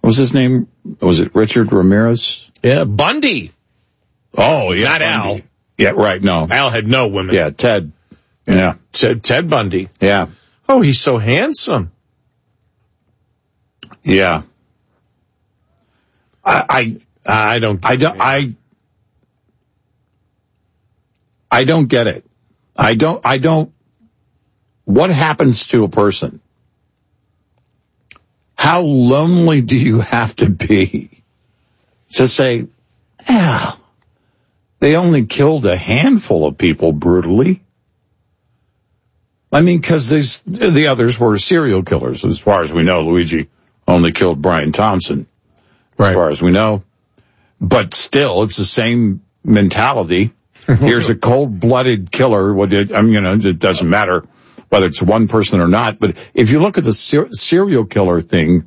What was his name? Was it Richard Ramirez? Yeah, Bundy. Oh, yeah. Not Bundy. Al. Yeah, right, no. Al had no women. Yeah, Ted. Yeah. Ted Bundy. Yeah. Oh, he's so handsome. Yeah. I don't get it. I don't, what happens to a person? How lonely do you have to be to say, they only killed a handful of people brutally? I mean, because the others were serial killers. As far as we know, Luigi only killed Brian Thompson, as far as we know. But still, it's the same mentality. Here's a cold-blooded killer. It doesn't matter whether it's one person or not. But if you look at the serial killer thing,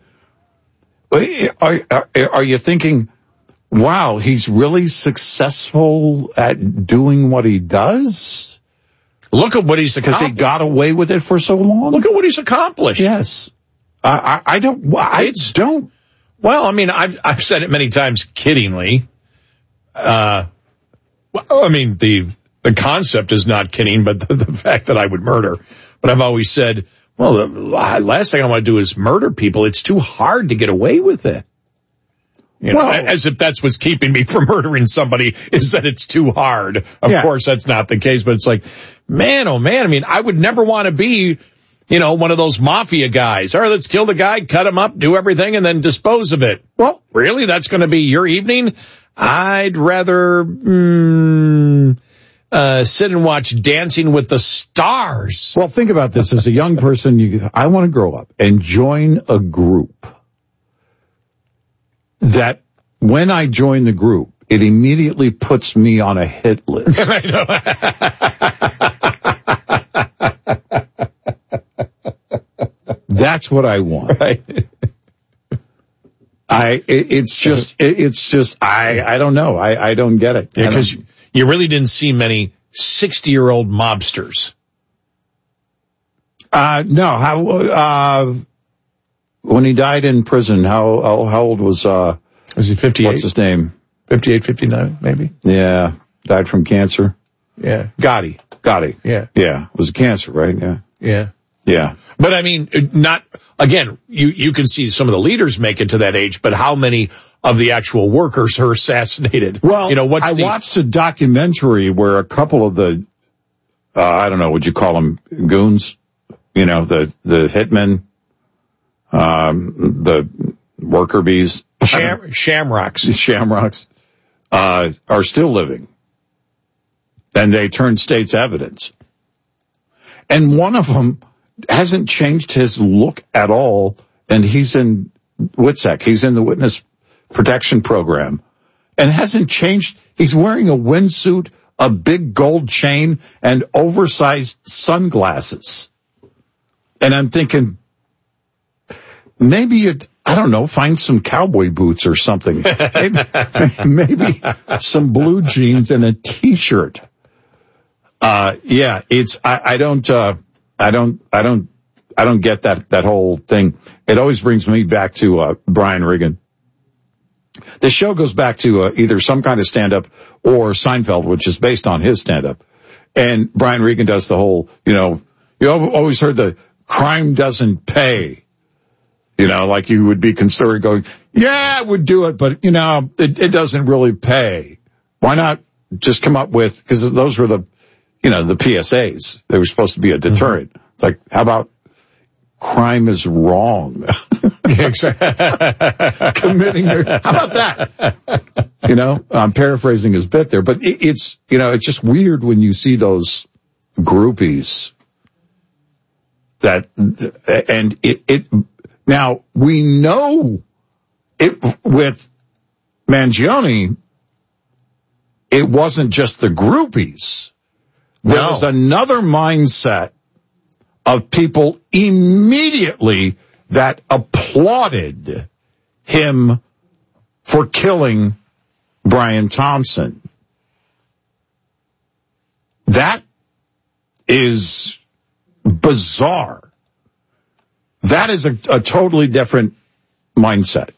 are you thinking, wow, he's really successful at doing what he does? Look at what he's accomplished. Because he got away with it for so long? Look at what he's accomplished. Yes. I don't. Well, I mean, I've said it many times kiddingly. I mean, the concept is not kidding, but the fact that I would murder. But I've always said, well, the last thing I want to do is murder people. It's too hard to get away with it. You know, as if that's what's keeping me from murdering somebody, is that it's too hard. Of course, that's not the case, but it's like, man, oh man, I mean, I would never want to be, one of those mafia guys. All right, let's kill the guy, cut him up, do everything, and then dispose of it. Well, really? That's going to be your evening? I'd rather sit and watch Dancing with the Stars. Well, think about this. As a young person, I want to grow up and join a group that when I join the group, it immediately puts me on a hit list. I know. That's what I want. Right. I don't know. I don't get it. Yeah, because you really didn't see many 60-year-old mobsters. No. When he died in prison, how old was he 58? What's his name? 58, 59, maybe? Yeah. Died from cancer. Yeah. Gotti. Yeah. Yeah. It was cancer, right? Yeah. Yeah. Yeah. But I mean, again, you can see some of the leaders make it to that age, but how many of the actual workers are assassinated? Well, I watched a documentary where a couple of the, I don't know, would you call them goons? The hitmen, the worker bees. Shamrocks, are still living. And they turned state's evidence. And one of them hasn't changed his look at all, and he's in WITSEC. He's in the Witness Protection Program, and hasn't changed. He's wearing a windsuit, a big gold chain, and oversized sunglasses. And I'm thinking, maybe I don't know, find some cowboy boots or something. Maybe some blue jeans and a T-shirt. I don't get that whole thing. It always brings me back to Brian Regan. The show goes back to either some kind of stand-up or Seinfeld, which is based on his stand-up. And Brian Regan does the whole, you always heard the crime doesn't pay. Like you would be considered going, yeah, I would do it, but, it doesn't really pay. Why not just come up with, because those were the PSAs. They were supposed to be a deterrent. Mm-hmm. It's like, how about crime is wrong? How about that? I'm paraphrasing his bit there, but it's just weird when you see those groupies now we know it with Mangione, it wasn't just the groupies. There was another mindset of people immediately that applauded him for killing Brian Thompson. That is bizarre. That is a totally different mindset.